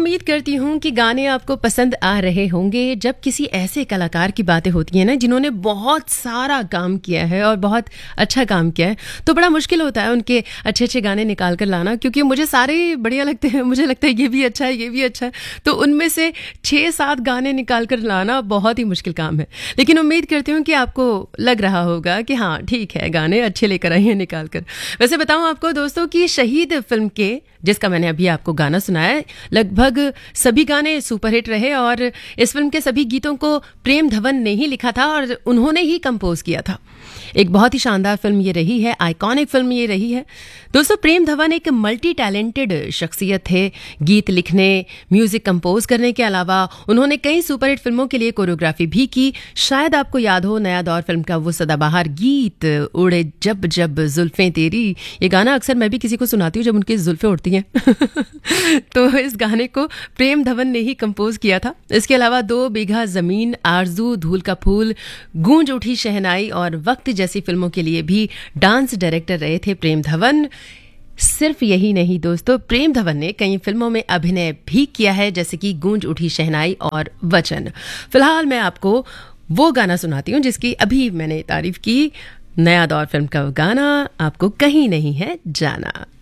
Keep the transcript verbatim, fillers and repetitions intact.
उम्मीद करती हूँ कि गाने आपको पसंद आ रहे होंगे। जब किसी ऐसे कलाकार की बातें होती हैं ना जिन्होंने बहुत सारा काम किया है और बहुत अच्छा काम किया है, तो बड़ा मुश्किल होता है उनके अच्छे अच्छे गाने निकाल कर लाना, क्योंकि मुझे सारे ही बढ़िया लगते हैं। मुझे लगता है ये भी अच्छा है, ये भी अच्छा है, तो उनमें से छः सात गाने निकाल कर लाना बहुत ही मुश्किल काम है। लेकिन उम्मीद करती हूँ कि आपको लग रहा होगा कि हाँ ठीक है, गाने अच्छे लेकर आई हैं निकाल कर। वैसे बताऊँ आपको दोस्तों कि शहीद फिल्म के, जिसका मैंने अभी आपको गाना सुनाया है, लगभग सभी गाने सुपरहिट रहे और इस फिल्म के सभी गीतों को प्रेम धवन ने ही लिखा था और उन्होंने ही कंपोज किया था। एक बहुत ही शानदार फिल्म ये रही है, आइकॉनिक फिल्म ये रही है। दोस्तों, प्रेम धवन एक मल्टी टैलेंटेड शख्सियत थे। गीत लिखने, म्यूजिक कंपोज करने के अलावा उन्होंने कई सुपरहिट फिल्मों के लिए कोरियोग्राफी भी की। शायद आपको याद हो नया दौर फिल्म का वो सदाबहार गीत उड़े जब जब जुल्फें तेरी। ये गाना अक्सर मैं भी किसी को सुनाती हूँ जब उनकी जुल्फें उड़ती हैं तो इस गाने को प्रेम धवन ने ही कंपोज किया था। इसके अलावा दो बीघा जमीन, आरजू, धूल का फूल, गूंज उठी शहनाई और वक्त जैसी फिल्मों के लिए भी डांस डायरेक्टर रहे थे प्रेम धवन। सिर्फ यही नहीं दोस्तों, प्रेम धवन ने कई फिल्मों में अभिनय भी किया है, जैसे कि गूंज उठी शहनाई और वचन। फिलहाल मैं आपको वो गाना सुनाती हूँ जिसकी अभी मैंने तारीफ की। नया दौर फिल्म का गाना, आपको कहीं नहीं है जाना।